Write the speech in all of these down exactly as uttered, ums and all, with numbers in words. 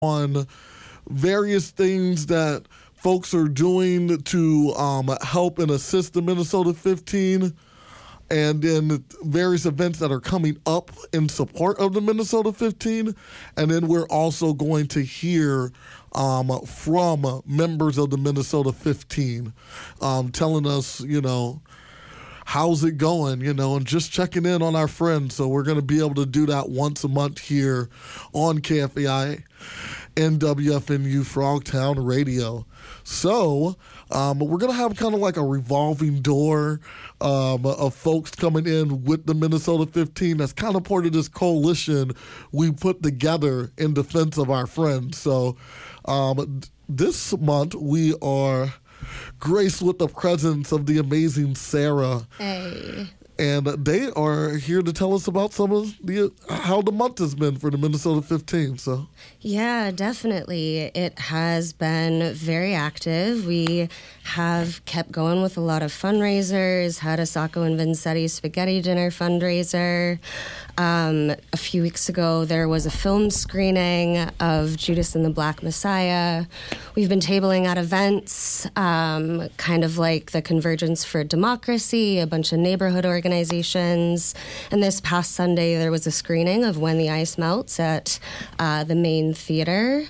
on various things that folks are doing to um, help and assist the Minnesota fifteen, and then various events that are coming up in support of the Minnesota fifteen. And then we're also going to hear um, from members of the Minnesota fifteen um, telling us, you know, how's it going, you know, and just checking in on our friends. So we're going to be able to do that once a month here on K F A I and W F N U Frogtown Radio. So um, we're going to have kind of like a revolving door um, of folks coming in with the Minnesota fifteen. That's kind of part of this coalition we put together in defense of our friends. So um, this month we are graced with the presence of the amazing Sarah. Hey. And they are here to tell us about some of the how the month has been for the Minnesota fifteen. So, yeah, definitely. It has been very active. We have kept going with a lot of fundraisers, had a Sacco and Vincetti spaghetti dinner fundraiser. Um, a few weeks ago, there was a film screening of Judas and the Black Messiah. We've been tabling at events, um, kind of like the Convergence for Democracy, a bunch of neighborhood organizations. And this past Sunday, there was a screening of When the Ice Melts at uh, the main theater.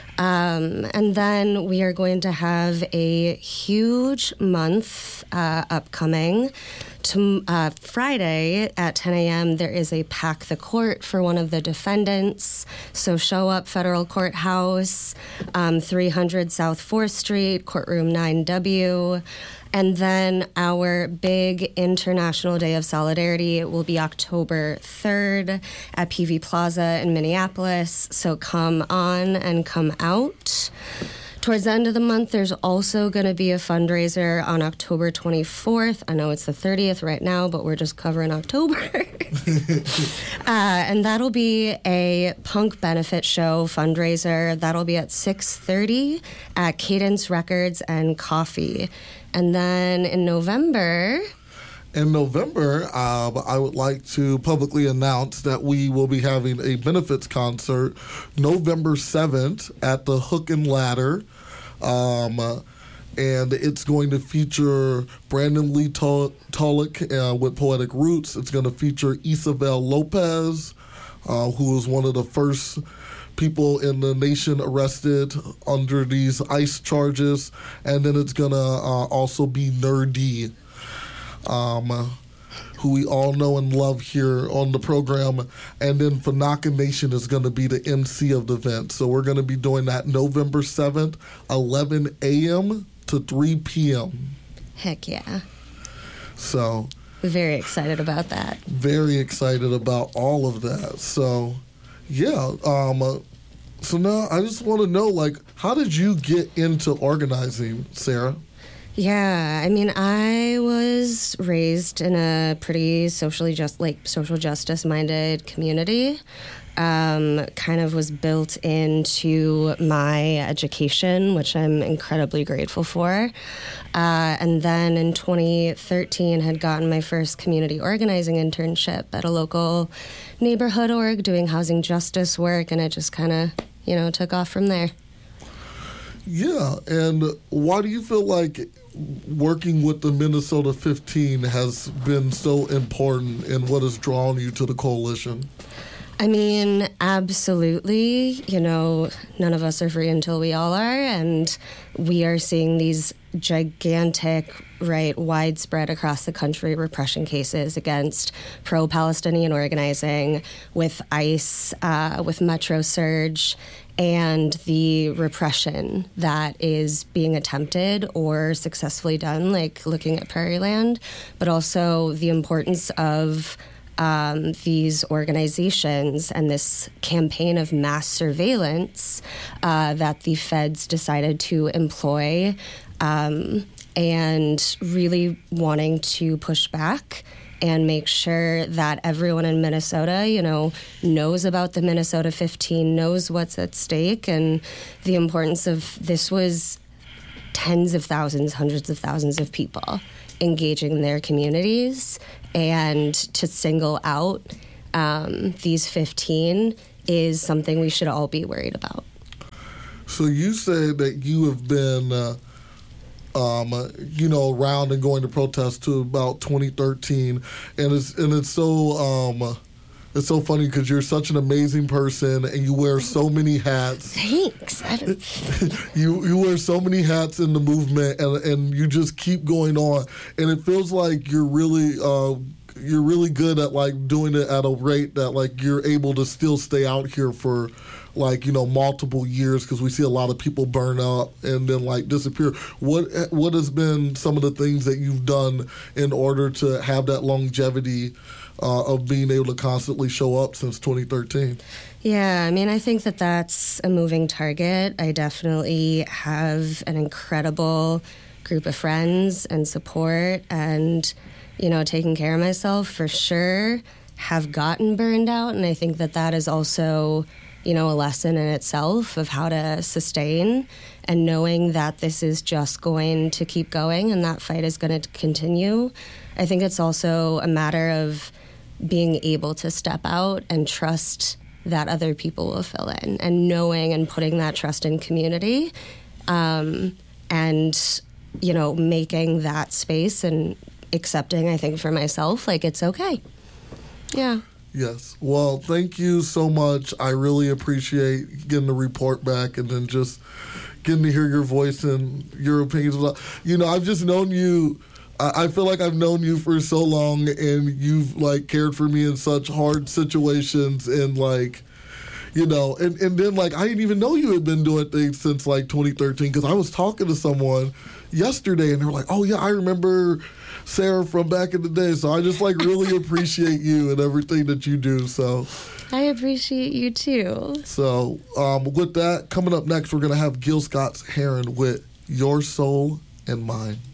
Um, and then we are going to have a huge month uh, upcoming. To, uh, Friday at ten a.m., there is a Pack the Court for one of the defendants. So show up, Federal Courthouse, um, three hundred South fourth Street, courtroom nine W. And then our big International Day of Solidarity will be October third at P V Plaza in Minneapolis. So come on and come out. Towards the end of the month, there's also going to be a fundraiser on October twenty-fourth. I know it's the thirtieth right now, but we're just covering October. uh, and that'll be a punk benefit show fundraiser. That'll be at six thirty at Cadence Records and Coffee. And then in November... In November, um, I would like to publicly announce that we will be having a benefits concert November seventh at the Hook and Ladder. Um, and it's going to feature Brandon Lee Tulloch uh, with Poetic Roots. It's going to feature Isabel Lopez, uh, who was one of the first people in the nation arrested under these ICE charges. And then it's going to uh, also be Nerdy, Um, who we all know and love here on the program. And then Fanaka Nation is going to be the M C of the event. So we're going to be doing that November seventh, eleven a.m. to three p.m. Heck yeah. So... Very excited about that. Very excited about all of that. So, yeah. Um, uh, so now I just want to know, like, how did you get into organizing, Sarah? Yeah, I mean, I was raised in a pretty socially just, like, social justice-minded community. Um, kind of was built into my education, which I'm incredibly grateful for. Uh, and then in twenty thirteen, had gotten my first community organizing internship at a local neighborhood org doing housing justice work, and it just kind of, you know, took off from there. Yeah, and why do you feel like working with the Minnesota fifteen has been so important in what has drawn you to the coalition? I mean, absolutely. You know, none of us are free until we all are, and we are seeing these gigantic, right, widespread across the country repression cases against pro-Palestinian organizing with ICE, uh, with Metro Surge, and the repression that is being attempted or successfully done, like looking at Prairie Land, but also the importance of Um, these organizations and this campaign of mass surveillance uh, that the feds decided to employ, um, and really wanting to push back and make sure that everyone in Minnesota, you know, knows about the Minnesota fifteen, knows what's at stake, and the importance of this was tens of thousands, hundreds of thousands of people engaging in their communities, and to single out um, these fifteen is something we should all be worried about. So you said that you have been, uh, um, uh, you know, around and going to protests to about twenty thirteen, and it's and it's so um, it's so funny because you're such an amazing person and you wear so many hats. Thanks. you you wear so many hats in the movement, and and you just keep going on, and it feels like you're really. Uh, You're really good at like doing it at a rate that like you're able to still stay out here for like, you know, multiple years, because we see a lot of people burn up and then like disappear. What what has been some of the things that you've done in order to have that longevity uh, of being able to constantly show up since twenty thirteen? Yeah, I mean, I think that that's a moving target. I definitely have an incredible group of friends and support, and you know, taking care of myself for sure, have gotten burned out. And I think that that is also, you know, a lesson in itself of how to sustain, and knowing that this is just going to keep going and that fight is going to continue. I think it's also a matter of being able to step out and trust that other people will fill in, and knowing and putting that trust in community, um, and, you know, making that space and accepting, I think, for myself, like, it's okay. Yeah. Yes. Well, thank you so much. I really appreciate getting the report back and then just getting to hear your voice and your opinions. You know, I've just known you, I feel like I've known you for so long, and you've, like, cared for me in such hard situations, and, like, you know, and, and then, like, I didn't even know you had been doing things since, like, twenty thirteen, because I was talking to someone yesterday, and they were like, oh, yeah, I remember Sarah from back in the day. So I just like really appreciate you and everything that you do. So I appreciate you too. So um, with that, coming up next, we're going to have Gil Scott-Heron with Your Soul and Mine.